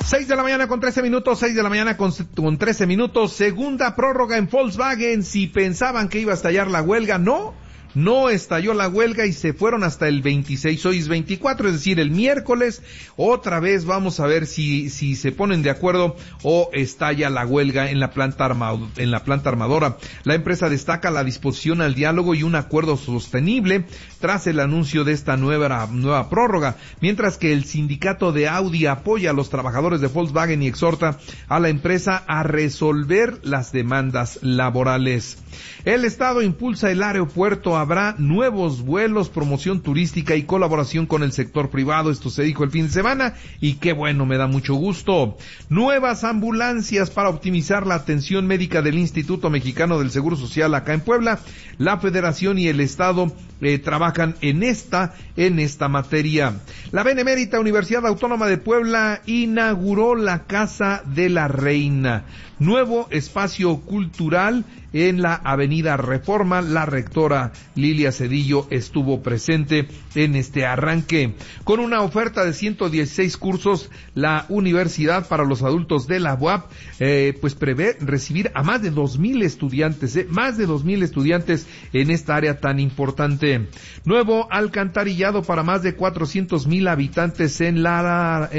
6 de la mañana con 13 minutos, 6 de la mañana con 13 minutos, segunda prórroga en Volkswagen. Si pensaban que iba a estallar la huelga, no estalló la huelga y se fueron hasta el 26, hoy es 24, es decir, el miércoles. Otra vez vamos a ver si se ponen de acuerdo o estalla la huelga en la planta armadora. La empresa destaca la disposición al diálogo y un acuerdo sostenible tras el anuncio de esta nueva prórroga, mientras que el sindicato de Audi apoya a los trabajadores de Volkswagen y exhorta a la empresa a resolver las demandas laborales. El Estado impulsa el aeropuerto, habrá nuevos vuelos, promoción turística y colaboración con el sector privado. Esto se dijo el fin de semana y qué bueno, me da mucho gusto. Nuevas ambulancias para optimizar la atención médica del Instituto Mexicano del Seguro Social acá en Puebla. La Federación y el Estado trabajan en esta materia. La Benemérita Universidad Autónoma de Puebla inauguró la Casa de la Reina, nuevo espacio cultural en la Avenida Reforma. La rectora Lilia Cedillo estuvo presente en este arranque. Con una oferta de 116 cursos, la universidad para los adultos de la UAP pues prevé recibir a más de 2,000 estudiantes, más de 2,000 estudiantes en esta área tan importante. Nuevo alcantarillado para más de 400,000 habitantes en la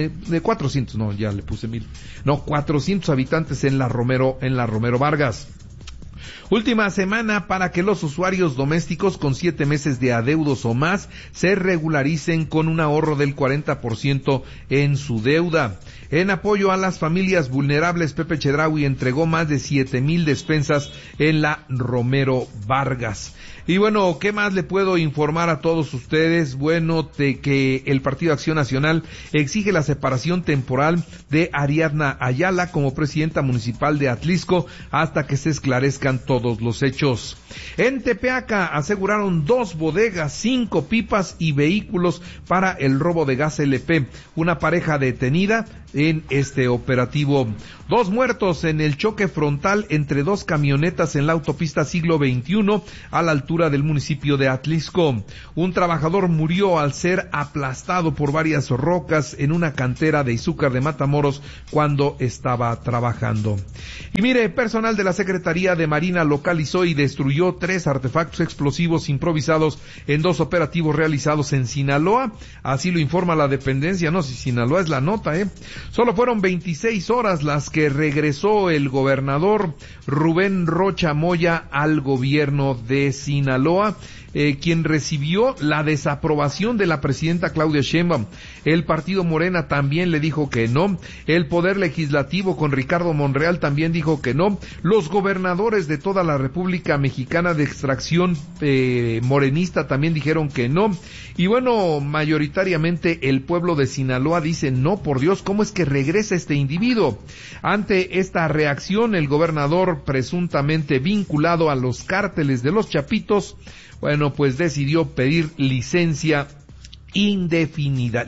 400 habitantes en la Romero Vargas. Última semana para que los usuarios domésticos con 7 meses de adeudos o más se regularicen con un ahorro del 40% en su deuda. En apoyo a las familias vulnerables, Pepe Chedraui entregó más de 7,000 despensas en la Romero Vargas. Y bueno, ¿qué más le puedo informar a todos ustedes? Bueno, de que el Partido Acción Nacional exige la separación temporal de Ariadna Ayala como presidenta municipal de Atlisco hasta que se esclarezcan todos los hechos. En Tepeaca aseguraron 2 bodegas, 5 pipas y vehículos para el robo de gas LP. Una pareja detenida en este operativo. 2 muertos en el choque frontal entre 2 camionetas en la autopista Siglo XXI a la altura del municipio de Atlisco. Un trabajador murió al ser aplastado por varias rocas en una cantera de Izúcar de Matamoros cuando estaba trabajando. Y mire, personal de la Secretaría de Marina localizó y destruyó 3 artefactos explosivos improvisados en 2 operativos realizados en Sinaloa. Así lo informa la dependencia. No, si Sinaloa es la nota, Solo fueron 26 horas las que regresó el gobernador Rubén Rocha Moya al gobierno de Sinaloa, quien recibió la desaprobación de la presidenta Claudia Sheinbaum. El partido Morena también le dijo que no. El Poder Legislativo con Ricardo Monreal también dijo que no. Los gobernadores de toda la República Mexicana de extracción morenista también dijeron que no. Y bueno, mayoritariamente el pueblo de Sinaloa dice, no, por Dios, ¿cómo es que regresa este individuo? Ante esta reacción, el gobernador presuntamente vinculado a los cárteles de los Chapitos, bueno, pues decidió pedir licencia indefinida,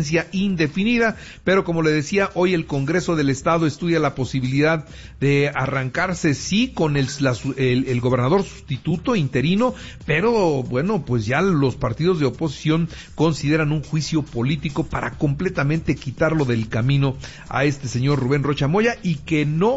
pero como le decía, hoy el Congreso del Estado estudia la posibilidad de arrancarse, sí, con el gobernador sustituto interino, pero bueno, pues ya los partidos de oposición consideran un juicio político para completamente quitarlo del camino a este señor Rubén Rocha Moya y que no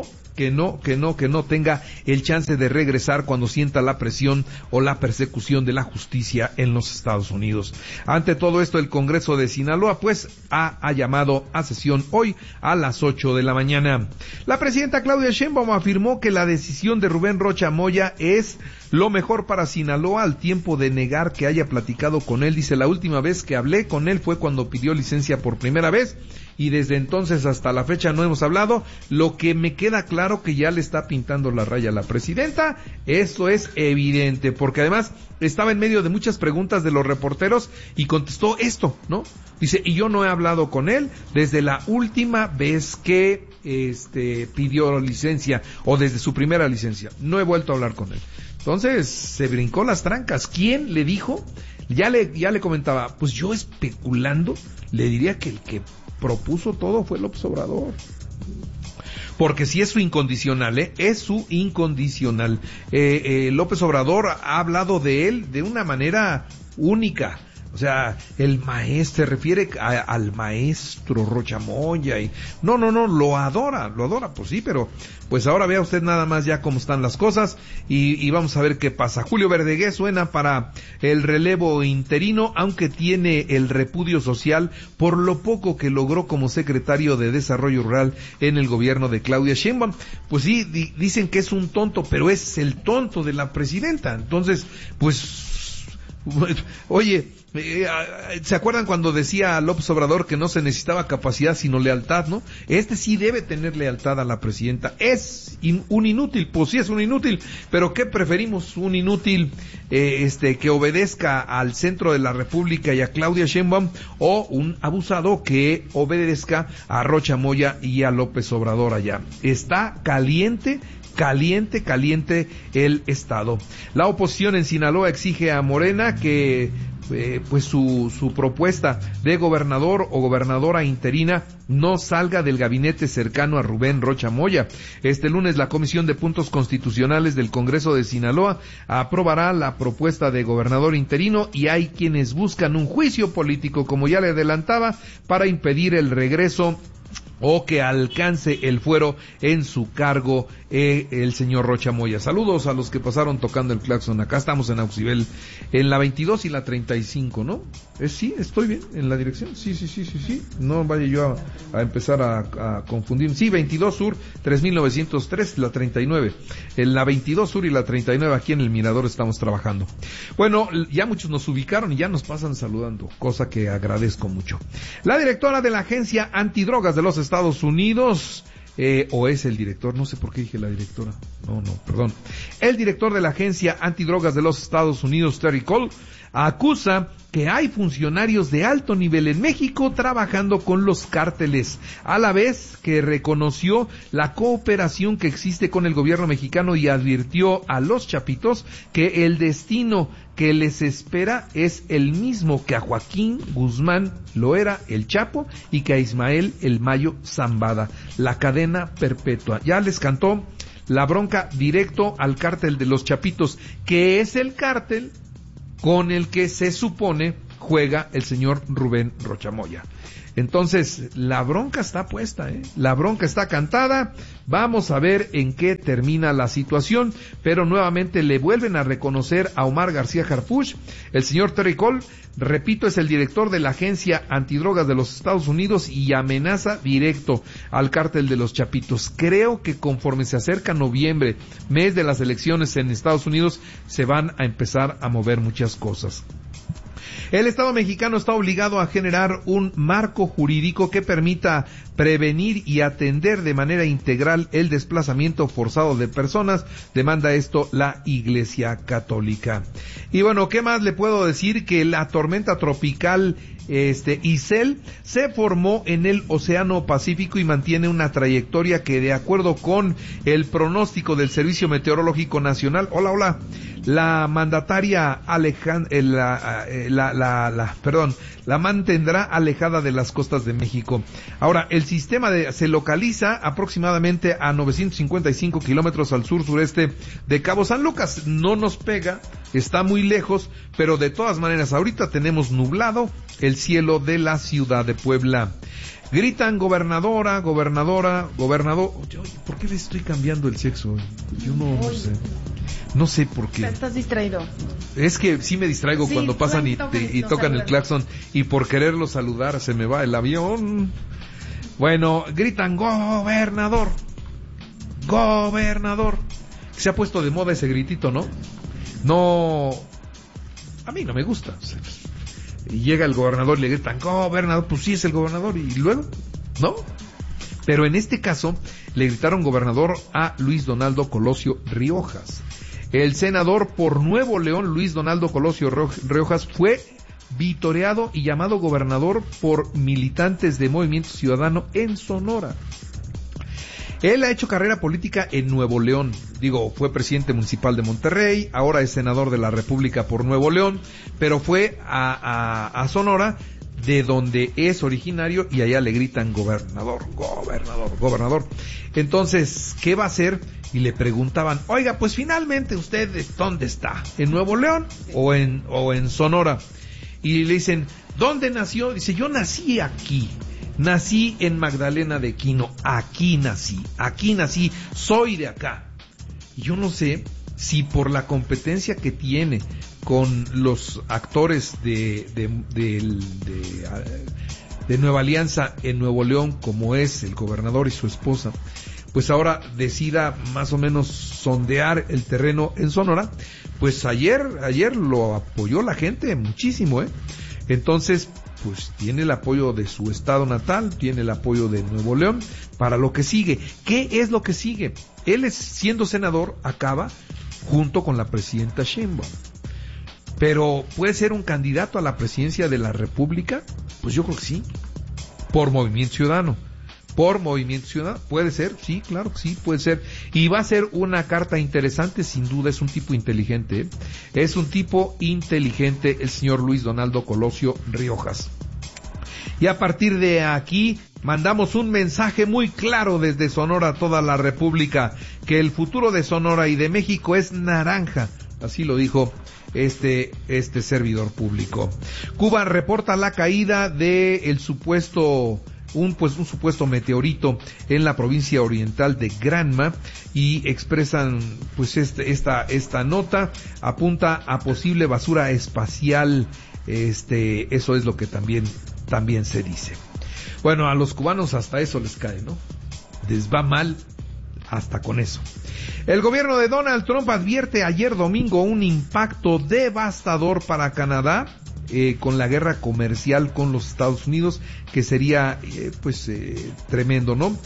tenga el chance de regresar cuando sienta la presión o la persecución de la justicia en los Estados Unidos. Ante todo esto, el Congreso de Sinaloa pues ha llamado a sesión hoy a las 8 de la mañana. La presidenta Claudia Sheinbaum afirmó que la decisión de Rubén Rocha Moya es lo mejor para Sinaloa, al tiempo de negar que haya platicado con él. Dice, la última vez que hablé con él fue cuando pidió licencia por primera vez y desde entonces hasta la fecha no hemos hablado. Lo que me queda claro que ya le está pintando la raya a la presidenta, eso es evidente, porque además estaba en medio de muchas preguntas de los reporteros y contestó esto, ¿no? Dice, y yo no he hablado con él desde la última vez que pidió licencia o desde su primera licencia, no he vuelto a hablar con él. Entonces se brincó las trancas. ¿Quién le dijo? Ya le comentaba, pues yo especulando le diría que el que propuso todo fue López Obrador. Porque si es su incondicional, es su incondicional. López Obrador ha hablado de él de una manera única. O sea, el maestro, se refiere al maestro Rocha Moya y no, lo adora, pues sí, pero pues ahora vea usted nada más ya cómo están las cosas y vamos a ver qué pasa. Julio Verdegué suena para el relevo interino, aunque tiene el repudio social por lo poco que logró como secretario de Desarrollo Rural en el gobierno de Claudia Sheinbaum. Pues sí, dicen que es un tonto, pero es el tonto de la presidenta. Entonces, pues, oye, ¿se acuerdan cuando decía López Obrador que no se necesitaba capacidad sino lealtad, no? Este sí debe tener lealtad a la presidenta. Es un inútil, pues sí es un inútil, pero ¿qué preferimos? Un inútil que obedezca al centro de la República y a Claudia Sheinbaum, o un abusado que obedezca a Rocha Moya y a López Obrador allá. Está caliente el estado. La oposición en Sinaloa exige a Morena que pues su propuesta de gobernador o gobernadora interina no salga del gabinete cercano a Rubén Rocha Moya. Este lunes la Comisión de Puntos Constitucionales del Congreso de Sinaloa aprobará la propuesta de gobernador interino, y hay quienes buscan un juicio político, como ya le adelantaba, para impedir el regreso o que alcance el fuero en su cargo el señor Rocha Moya. Saludos a los que pasaron tocando el claxon. Acá estamos en Auxibel, en la 22 y la 35, ¿no? Sí, estoy bien en la dirección. Sí. No vaya yo a empezar a confundir. Sí, 22 Sur, 3903, la 39. En la 22 Sur y la 39, aquí en el Mirador estamos trabajando. Bueno, ya muchos nos ubicaron y ya nos pasan saludando, cosa que agradezco mucho. La directora de la Agencia Antidrogas de los Estados Unidos, o es el director, no sé por qué dije la directora, perdón. El director de la Agencia Antidrogas de los Estados Unidos, Terry Cole, acusa que hay funcionarios de alto nivel en México trabajando con los cárteles, a la vez que reconoció la cooperación que existe con el gobierno mexicano y advirtió a los chapitos que el destino que les espera es el mismo que a Joaquín Guzmán lo era el Chapo y que a Ismael el Mayo Zambada, la cadena perpetua. Ya les cantó la bronca directo al cártel de los Chapitos, que es el cártel con el que se supone juega el señor Rubén Rocha Moya. Entonces, la bronca está puesta, la bronca está cantada. Vamos a ver en qué termina la situación, pero nuevamente le vuelven a reconocer a Omar García Harfuch. El señor Terry Cole, repito, es el director de la Agencia Antidrogas de los Estados Unidos y amenaza directo al cártel de los Chapitos. Creo que conforme se acerca noviembre, mes de las elecciones en Estados Unidos, se van a empezar a mover muchas cosas. El Estado mexicano está obligado a generar un marco jurídico que permita prevenir y atender de manera integral el desplazamiento forzado de personas, demanda esto la Iglesia Católica. Y bueno, ¿qué más le puedo decir? Que la tormenta tropical Isel se formó en el Océano Pacífico y mantiene una trayectoria que, de acuerdo con el pronóstico del Servicio Meteorológico Nacional, la mandataria la mantendrá alejada de las costas de México. Ahora, el sistema se localiza aproximadamente a 955 kilómetros al sur-sureste de Cabo San Lucas. No nos pega, está muy lejos, pero de todas maneras ahorita tenemos nublado el cielo de la ciudad de Puebla. Gritan gobernador. Oye, ¿por qué le estoy cambiando el sexo? Yo no sé. No sé por qué. Estás distraído. Es que sí me distraigo cuando pasan y tocan el claxon, y por quererlo saludar se me va el avión. Bueno, gritan gobernador. Se ha puesto de moda ese gritito, ¿no? No, a mí no me gusta. Y llega el gobernador y le gritan gobernador, pues sí es el gobernador, y luego, ¿no? Pero en este caso le gritaron gobernador a Luis Donaldo Colosio Riojas. El senador por Nuevo León, Luis Donaldo Colosio Riojas, fue vitoreado y llamado gobernador por militantes de Movimiento Ciudadano en Sonora. Él ha hecho carrera política en Nuevo León. Fue presidente municipal de Monterrey, ahora es senador de la República por Nuevo León, pero fue a Sonora, de donde es originario, y allá le gritan gobernador. Entonces, ¿qué va a hacer? Y le preguntaban, oiga, pues finalmente usted, ¿dónde está? ¿En Nuevo León o en Sonora? y le dicen, ¿dónde nació? Dice, yo nací aquí. Nací en Magdalena de Quino, aquí nací, soy de acá. Y yo no sé si por la competencia que tiene con los actores de Nueva Alianza en Nuevo León, como es el gobernador y su esposa, pues ahora decida más o menos sondear el terreno en Sonora. Pues ayer lo apoyó la gente muchísimo, Entonces, pues tiene el apoyo de su estado natal, tiene el apoyo de Nuevo León para lo que sigue. ¿Qué es lo que sigue? Él, siendo senador, acaba junto con la presidenta Sheinbaum. Pero ¿puede ser un candidato a la presidencia de la República? Pues yo creo que sí. Por Movimiento Ciudadano. ¿Puede ser? Sí, claro que sí, puede ser. Y va a ser una carta interesante, sin duda. Es un tipo inteligente, Es un tipo inteligente el señor Luis Donaldo Colosio Riojas. Y a partir de aquí mandamos un mensaje muy claro desde Sonora a toda la República, que el futuro de Sonora y de México es naranja. Así lo dijo este servidor público. Cuba reporta la caída de un supuesto meteorito en la provincia oriental de Granma, y expresan pues esta nota apunta a posible basura espacial. Eso es lo que también se dice. Bueno, a los cubanos hasta eso les cae, ¿no? Les va mal hasta con eso. El gobierno de Donald Trump advierte ayer domingo un impacto devastador para Canadá con la guerra comercial con los Estados Unidos, que sería tremendo, ¿no?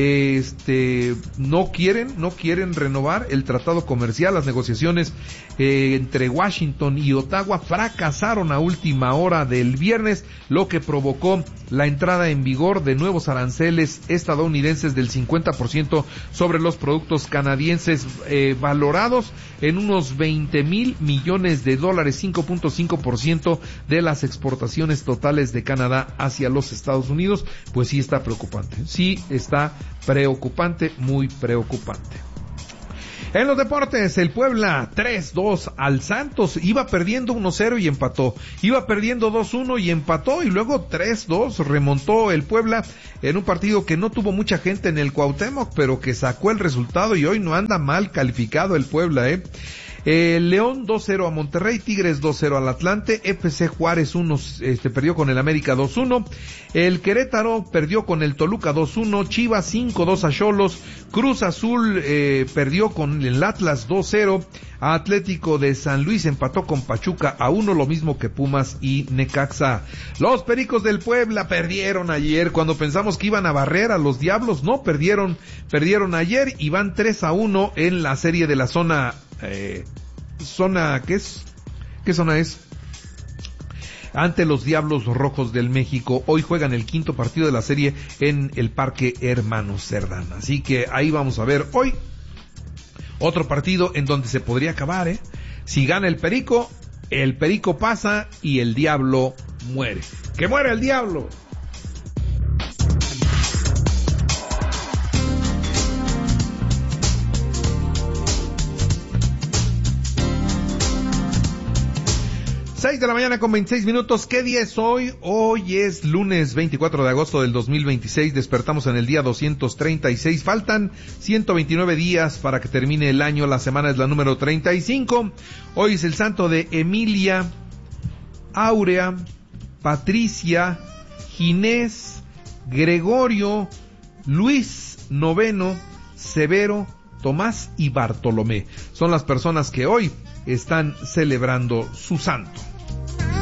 No quieren renovar el tratado comercial. Las negociaciones entre Washington y Ottawa fracasaron a última hora del viernes, lo que provocó la entrada en vigor de nuevos aranceles estadounidenses del 50% sobre los productos canadienses, valorados en unos $20,000 millones, 5.5% de las exportaciones totales de Canadá hacia los Estados Unidos. Pues sí está preocupante, muy preocupante. En los deportes, el Puebla 3-2 al Santos. Iba perdiendo 1-0 y empató. Iba perdiendo 2-1 y empató. Y luego 3-2 remontó el Puebla en un partido que no tuvo mucha gente en el Cuauhtémoc, pero que sacó el resultado, y hoy no anda mal calificado el Puebla, León 2-0 a Monterrey, Tigres 2-0 al Atlante, FC Juárez perdió con el América 2-1, el Querétaro perdió con el Toluca 2-1, Chivas 5-2 a Xolos, Cruz Azul perdió con el Atlas 2-0, Atlético de San Luis empató con Pachuca 1, lo mismo que Pumas y Necaxa. Los Pericos del Puebla perdieron ayer, cuando pensamos que iban a barrer a los Diablos, no, perdieron ayer y van 3-1 en la serie de la zona, ¿qué zona es? Ante los Diablos Rojos del México. Hoy juegan el quinto partido de la serie en el Parque Hermanos Cerdán. Así que ahí vamos a ver hoy otro partido en donde se podría acabar, Si gana el Perico pasa y el Diablo muere. ¡Que muera el Diablo! 6 de la mañana con 26 minutos. ¿Qué día es hoy? Hoy es lunes 24 de agosto del 2026. Despertamos en el día 236. Faltan 129 días para que termine el año. La semana es la número 35. Hoy es el santo de Emilia, Áurea, Patricia, Ginés, Gregorio, Luis IX, Severo, Tomás y Bartolomé. Son las personas que hoy están celebrando su santo.